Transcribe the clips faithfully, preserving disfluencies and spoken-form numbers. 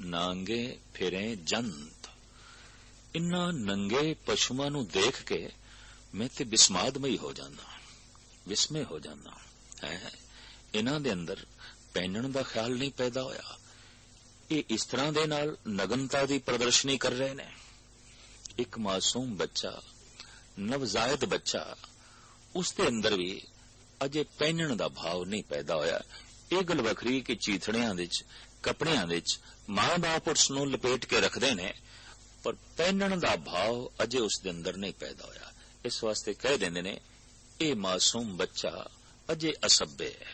ਨਾਂਗੇ ਫਿਰੇ ਜੰਤ। ਇਨ੍ਹਾਂ ਨੰਗੇ ਪਸ਼ੂਆਂ ਨੂੰ ਦੇਖ ਕੇ ਮੈਂ ਤੇ ਬਿਸਮਾਦਮਈ ਹੋ ਜਾਂਦਾ, ਵਿਸਮੇ ਹੋ ਜਾਂਦਾ ਹੈ। ਇਨ੍ਹਾਂ ਦੇ ਅੰਦਰ ਪਹਿਨਣ ਦਾ ਖਿਆਲ ਨਹੀਂ ਪੈਦਾ ਹੋਇਆ। ਇਹ ਇਸ ਤਰ੍ਹਾਂ ਦੇ ਨਾਲ ਨਗਨਤਾ ਦੀ ਪ੍ਰਦਰਸ਼ਨੀ ਕਰ ਰਹੇ ਨੇ। ਇੱਕ ਮਾਸੂਮ ਬੱਚਾ, ਨਵਜ਼ਾਇਦ ਬੱਚਾ, ਉਸ ਦੇ ਅੰਦਰ ਵੀ ਅਜੇ ਪਹਿਨਣ ਦਾ ਭਾਵ ਨਹੀਂ ਪੈਦਾ ਹੋਇਆ। ਇਹ ਗੱਲ ਵੱਖਰੀ ਕਿ ਚੀਥੜਿਆਂ ਦੇ ਵਿੱਚ, ਕੱਪੜਿਆਂ ਦੇ ਵਿੱਚ ਮਾਂ ਬਾਪ ਉਸ ਨੂੰ ਲਪੇਟ ਕੇ ਰੱਖਦੇ ਨੇ, ਪਰ ਪਹਿਨਣ ਦਾ ਭਾਵ ਅਜੇ ਉਸ ਦੇ ਅੰਦਰ ਨਹੀਂ ਪੈਦਾ ਹੋਇਆ। ਇਸ ਵਾਸਤੇ ਕਹਿ ਦਿੰਦੇ ਨੇ ਇਹ ਮਾਸੂਮ ਬੱਚਾ ਅਜੇ ਅਸੱਭੇ ਹੈ।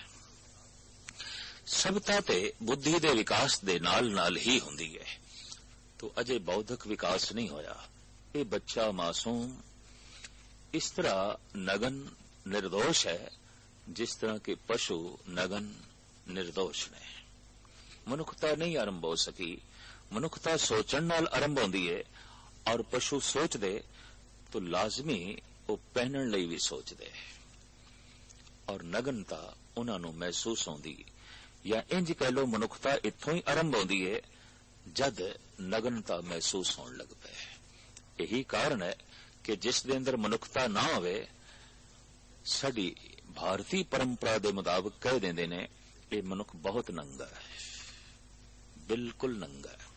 ਸਭਤਾ ਤੇ ਬੁੱਧੀ ਦੇ ਵਿਕਾਸ ਦੇ ਨਾਲ ਨਾਲ ਹੀ ਹੁੰਦੀ ਹੈ, ਤੋ ਅਜੇ ਬੌਧਿਕ ਵਿਕਾਸ ਨਹੀਂ ਹੋਇਆ। ਇਹ ਬੱਚਾ ਮਾਸੂਮ ਇਸ ਤਰ੍ਹਾਂ ਨਗਨ ਨਿਰਦੋਸ਼ ਹੈ ਜਿਸ ਤਰ੍ਹਾਂ ਕਿ ਪਸ਼ੂ ਨਗਨ ਨਿਰਦੋਸ਼ ਨੇ। ਮਨੁੱਖਤਾ ਨਹੀਂ ਆਰੰਭ ਹੋ ਸਕੀ। ਮਨੁੱਖਤਾ ਸੋਚਣ ਨਾਲ ਆਰੰਭ ਹੁੰਦੀ ਹੈ, ਔਰ ਪਸ਼ੂ ਸੋਚਦੇ ਤਾਂ ਲਾਜ਼ਮੀ ਉਹ ਪਹਿਨਣ ਲਈ ਵੀ ਸੋਚਦੇ, ਔਰ ਨਗਨਤਾ ਉਹਨਾਂ ਨੂੰ ਮਹਿਸੂਸ ਹੁੰਦੀ। ਜਾਂ ਇੰਜ ਕਹਿ ਲੋ, ਮਨੁੱਖਤਾ ਇੱਥੋਂ ਹੀ ਆਰੰਭ ਹੁੰਦੀ ਹੈ ਜਦ ਨਗਨਤਾ ਮਹਿਸੂਸ ਹੋਣ ਲੱਗ ਪਏ। ਇਹੀ ਕਾਰਨ ਹੈ ਕਿ ਜਿਸ ਦੇ ਅੰਦਰ ਮਨੁੱਖਤਾ ਨਾ ਹੋਵੇ, ਸਾਡੀ ਭਾਰਤੀ ਪਰੰਪਰਾ ਦੇ ਮੁਤਾਬਕ ਕਹਿ ਦਿੰਦੇ ਨੇ ਇਹ ਮਨੁੱਖ ਬਹੁਤ ਨੰਗਾ ਹੈ, ਬਿਲਕੁਲ ਨੰਗਾ ਹੈ।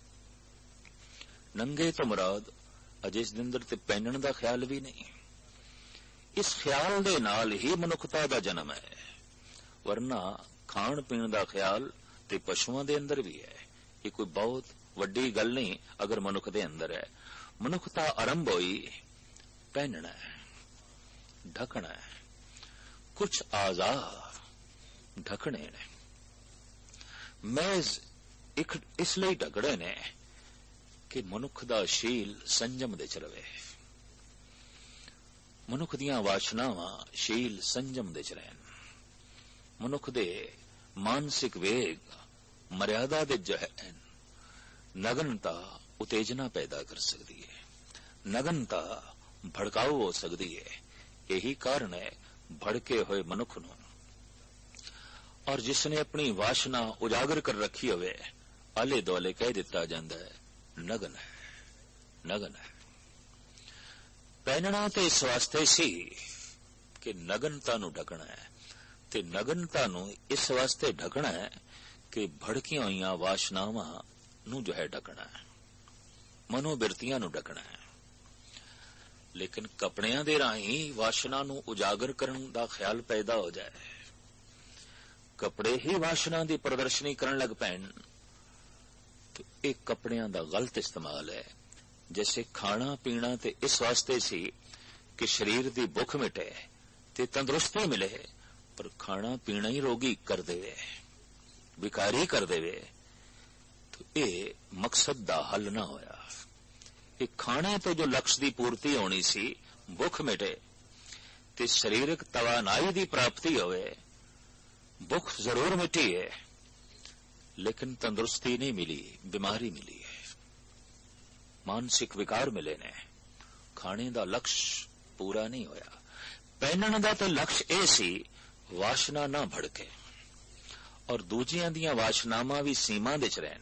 ਨੰਗੇ ਤੋਂ ਮੁਰਾਦ ਅਜੇ ਇਸ ਦੇ ਅੰਦਰ ਤੇ ਪਹਿਨਣ ਦਾ ਖਿਆਲ ਵੀ ਨਹੀਂ। ਇਸ ਖਿਆਲ ਦੇ ਨਾਲ ਹੀ ਮਨੁੱਖਤਾ ਦਾ ਜਨਮ ਹੈ, ਵਰਨਾ ਖਾਣ ਪੀਣ ਦਾ ਖਿਆਲ ਤੇ ਪਸ਼ੂਆਂ ਦੇ ਅੰਦਰ ਵੀ ਹੈ। ਇਹ ਕੋਈ ਬਹੁਤ ਵੱਡੀ ਗੱਲ ਨਹੀਂ ਅਗਰ ਮਨੁੱਖ ਦੇ ਅੰਦਰ ਹੈ। ਮਨੁੱਖਤਾ ਆਰੰਭ ਹੋਈ ਪਹਿਨਣਾ ਹੈ, ਢਕਣਾ ਹੈ। ਕੁਝ ਆਜ਼ਾ ਢਕਣੇ ਨੇ, ਮਹਿਜ਼ ਇੱਕ ਇਸ ਲਈ ਢਕੜੇ ਨੇ ਕਿ ਮਨੁੱਖ ਦਾ ਸ਼ੀਲ ਸੰਜਮ ਦੇ ਚ ਰਵੇ। ਮਨੁੱਖ ਦੀਆਂ ਵਾਸ਼ਨਾਵਾਂ ਸ਼ੀਲ ਸੰਜਮ ਦੇ ਚ ਰਹਿਣ। ਮਨੁੱਖ ਦੇ ਮਾਨਸਿਕ ਵੇਗ ਮਰਿਆਦਾ ਦੇ ਜਹਨ। ਨਗਨਤਾ ਉਤੇਜਨਾ ਪੈਦਾ ਕਰ ਸਕਦੀ ਹੈ, ਨਗਨਤਾ ਭੜਕਾਊ ਹੋ ਸਕਦੀ ਹੈ। ਇਹੀ ਕਾਰਨ ਹੈ ਭੜਕੇ ਹੋਏ ਮਨੁੱਖ ਨੂੰ, ਔਰ ਜਿਸਨੇ ਆਪਣੀ ਵਾਸ਼ਨਾ ਉਜਾਗਰ ਕਰ ਰੱਖੀ ਹੋਵੇ, ਆਲੇ ਦੁਆਲੇ ਕਹਿ ਦਿੱਤਾ ਜਾਂਦਾ ਹੈ ਨਗਨ ਹੈ, ਨਗਨ ਹੈ। ਪਹਿਨਣਾ ਤੇ ਇਸ ਵਾਸਤੇ ਸੀ ਕਿ ਨਗਨਤਾ ਨੂੰ ਢਕਣਾ ਹੈ, ਤੇ ਨਗਨਤਾ ਨੂੰ ਇਸ ਵਾਸਤੇ ਢਕਣਾ ਹੈ ਕਿ ਭੜਕੀਆਂ ਹੋਈਆਂ ਵਾਸ਼ਨਾਵਾਂ ਨੂੰ ਜੋ ਹੈ ਢਕਣਾ ਹੈ, ਮਨੋਬਿਰਤੀਆਂ ਨੂੰ ਢਕਣਾ ਹੈ। ਲੇਕਿਨ ਕੱਪੜਿਆਂ ਦੇ ਰਾਹੀਂ ਵਾਸ਼ਨਾ ਨੂੰ ਉਜਾਗਰ ਕਰਨ ਦਾ ਖਿਆਲ ਪੈਦਾ ਹੋ ਜਾਏ, ਕੱਪੜੇ ਹੀ ਵਾਸ਼ਨਾ ਦੀ ਪ੍ਰਦਰਸ਼ਨੀ ਕਰਨ ਲੱਗ ਪੈਣ, तो एक कपड़ियां दा गलत इस्तेमाल है। जैसे खाना पीना ते इस वास्ते सी कि शरीर दी भुख मिटे ते तंदुरुस्ती मिले, पर खाना पीना ही रोगी कर देवे, विकारी कर देवे, तो ये मकसद दा हल ना होया। ये खाने तो जो लक्ष्य दी पूर्ति होनी सी, भुख मिटे ते शरीरक तवानाई दी प्राप्ति होवे, भुख जरूर मिटी है लेकिन तंदुरुस्ती नहीं मिली, बीमारी मिली है, मानसिक विकार मिले ने, खाने दा लक्ष्य पूरा नहीं होया। पहनण दा तो लक्ष्य ए सी वासना ना भड़के और दूजियां दियां वासनावां भी सीमा विच रहन,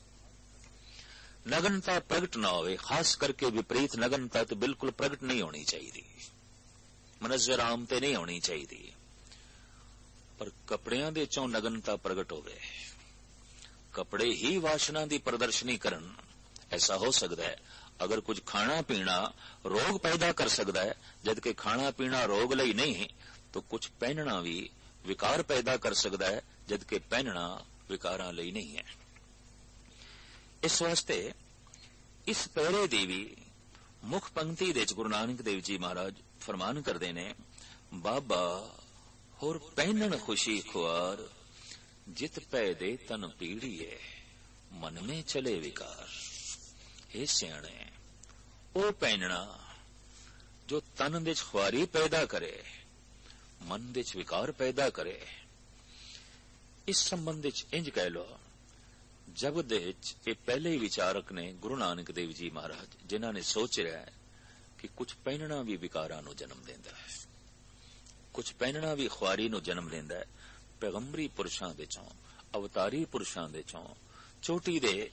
नगनता प्रगट ना होवे। खास करके विपरीत नगनता तो बिल्कुल प्रगट नहीं होनी चाहिए, मनज़र आम ते नहीं होनी चाहिए, पर कपड़ियां दे चों नगनता प्रगट होवे। कपड़े ही वासना की प्रदर्शनी करन, ऐसा हो सकता है। अगर कुछ खाना पीना रोग पैदा कर सकता है, जबकि खाना पीना रोग लई नहीं, तो कुछ पहनना भी विकार पैदा कर सकता है, जबकि पहनना विकारां लई नहीं है। इस वास्ते इस पैरे दी भी मुख पंक्ति दे गुरु नानक देव जी महाराज फरमान करते ने, बाबा होर पहनन खुशी खुआर, जित पै दे तन पीड़िए, मन में चले विकार। हे सियाणे, ओ पहनना जो तन विच खुआरी पैदा करे, मन विच विकार पैदा करे। इस संबंध विच इंज कह लो, जगत दे विच ये पहले ही विचारक ने गुरु नानक देव जी महाराज, जिन्हां ने सोच रहा है कि कुछ पहनना भी विकारां नूं जन्म देंदा है, कुछ पहनना भी खुआरी नूं जन्म देंदा है। पैगंबरी पुरुषां दे चों, अवतारी पुरुषां दे चों, चोटी दे